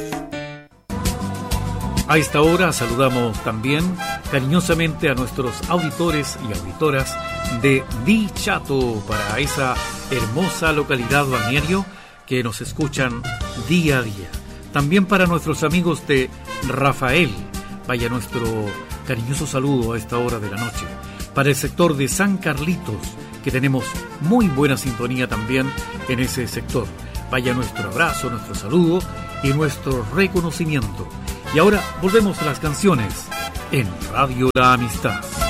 A esta hora saludamos también cariñosamente a nuestros auditores y auditoras de Dichato, para esa hermosa localidad balneario que nos escuchan día a día. También para nuestros amigos de Rafael, vaya nuestro cariñoso saludo a esta hora de la noche. Para el sector de San Carlitos, que tenemos muy buena sintonía también en ese sector. Vaya nuestro abrazo, nuestro saludo y nuestro reconocimiento. Y ahora volvemos a las canciones en Radio La Amistad.